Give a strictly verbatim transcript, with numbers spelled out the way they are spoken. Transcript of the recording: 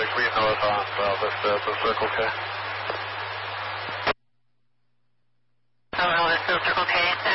six B north on Southwest Delta Circle K. Southwest Delta Circle K.